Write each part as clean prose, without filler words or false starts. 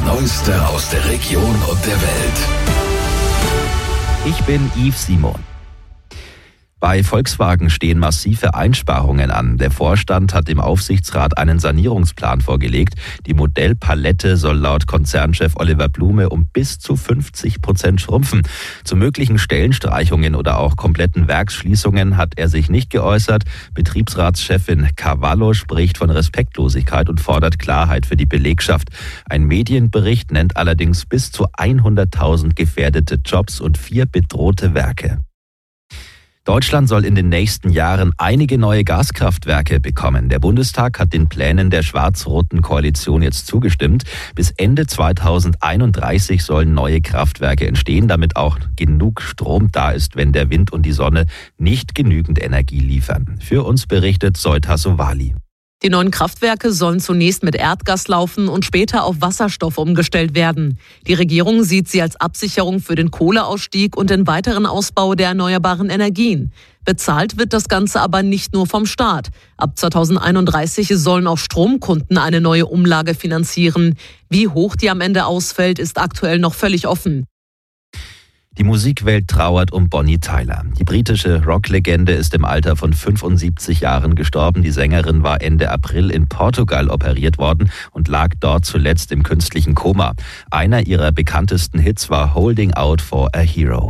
Neueste aus der Region und der Welt. Ich bin Yves Simon. Bei Volkswagen stehen massive Einsparungen an. Der Vorstand hat dem Aufsichtsrat einen Sanierungsplan vorgelegt. Die Modellpalette soll laut Konzernchef Oliver Blume um bis zu 50% schrumpfen. Zu möglichen Stellenstreichungen oder auch kompletten Werksschließungen hat er sich nicht geäußert. Betriebsratschefin Cavallo spricht von Respektlosigkeit und fordert Klarheit für die Belegschaft. Ein Medienbericht nennt allerdings bis zu 100.000 gefährdete Jobs und 4 bedrohte Werke. Deutschland soll in den nächsten Jahren einige neue Gaskraftwerke bekommen. Der Bundestag hat den Plänen der schwarz-roten Koalition jetzt zugestimmt. Bis Ende 2031 sollen neue Kraftwerke entstehen, damit auch genug Strom da ist, wenn der Wind und die Sonne nicht genügend Energie liefern. Für uns berichtet Zoita Sowali. Die neuen Kraftwerke sollen zunächst mit Erdgas laufen und später auf Wasserstoff umgestellt werden. Die Regierung sieht sie als Absicherung für den Kohleausstieg und den weiteren Ausbau der erneuerbaren Energien. Bezahlt wird das Ganze aber nicht nur vom Staat. Ab 2031 sollen auch Stromkunden eine neue Umlage finanzieren. Wie hoch die am Ende ausfällt, ist aktuell noch völlig offen. Die Musikwelt trauert um Bonnie Tyler. Die britische Rocklegende ist im Alter von 75 Jahren gestorben. Die Sängerin war Ende April in Portugal operiert worden und lag dort zuletzt im künstlichen Koma. Einer ihrer bekanntesten Hits war Holding Out for a Hero.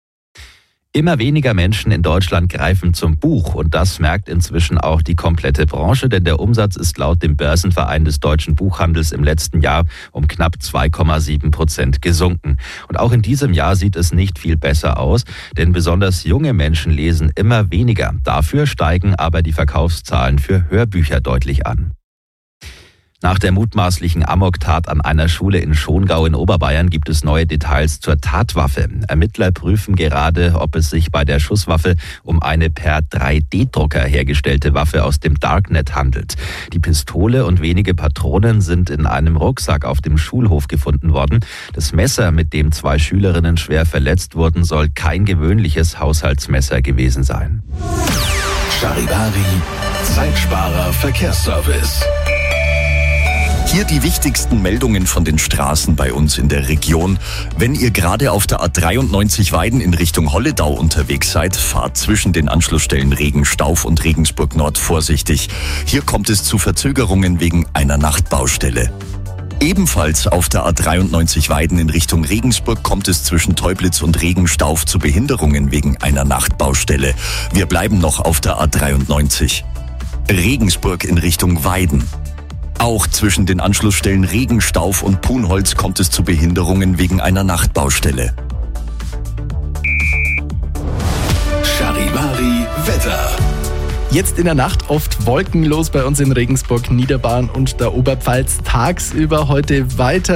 Immer weniger Menschen in Deutschland greifen zum Buch und das merkt inzwischen auch die komplette Branche, denn der Umsatz ist laut dem Börsenverein des deutschen Buchhandels im letzten Jahr um knapp 2,7% gesunken. Und auch in diesem Jahr sieht es nicht viel besser aus, denn besonders junge Menschen lesen immer weniger. Dafür steigen aber die Verkaufszahlen für Hörbücher deutlich an. Nach der mutmaßlichen Amoktat an einer Schule in Schongau in Oberbayern gibt es neue Details zur Tatwaffe. Ermittler prüfen gerade, ob es sich bei der Schusswaffe um eine per 3D-Drucker hergestellte Waffe aus dem Darknet handelt. Die Pistole und wenige Patronen sind in einem Rucksack auf dem Schulhof gefunden worden. Das Messer, mit dem 2 Schülerinnen schwer verletzt wurden, soll kein gewöhnliches Haushaltsmesser gewesen sein. Charivari, Zeitsparer Verkehrsservice. Hier die wichtigsten Meldungen von den Straßen bei uns in der Region. Wenn ihr gerade auf der A93 Weiden in Richtung Holledau unterwegs seid, fahrt zwischen den Anschlussstellen Regenstauf und Regensburg Nord vorsichtig. Hier kommt es zu Verzögerungen wegen einer Nachtbaustelle. Ebenfalls auf der A93 Weiden in Richtung Regensburg kommt es zwischen Teublitz und Regenstauf zu Behinderungen wegen einer Nachtbaustelle. Wir bleiben noch auf der A93. Regensburg in Richtung Weiden. Auch zwischen den Anschlussstellen Regenstauf und Punholz kommt es zu Behinderungen wegen einer Nachtbaustelle. Charivari Wetter. Jetzt in der Nacht oft wolkenlos bei uns in Regensburg, Niederbayern und der Oberpfalz. Tagsüber heute weiter